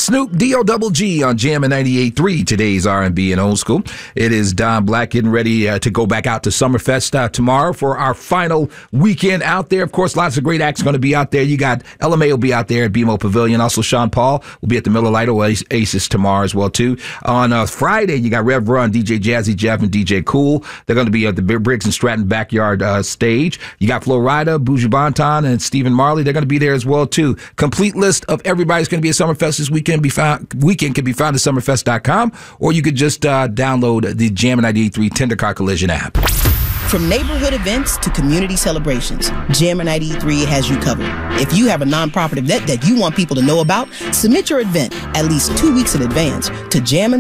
Snoop D-O-double-G on Jammin' 98.3, today's R&B and old school. It is Don Black getting ready to go back out to Summerfest tomorrow for our final weekend out there. Of course, lots of great acts going to be out there. You got LMA will be out there at BMO Pavilion. Also, Sean Paul will be at the Miller Lite Oasis tomorrow as well, too. On Friday, you got Rev Run, DJ Jazzy Jeff, and DJ Cool. They're going to be at the Briggs and Stratton Backyard stage. You got Flo Rida, Buju Banton, and Stephen Marley. They're going to be there as well, too. Complete list of everybody's going to be at Summerfest this weekend can be found at summerfest.com, or you could just download the Jammin' 98.3 Tender Car Collision app. From neighborhood events to community celebrations, Jammin' 98.3 has you covered. If you have a nonprofit event that you want people to know about, submit your event at least 2 weeks in advance to Jammin'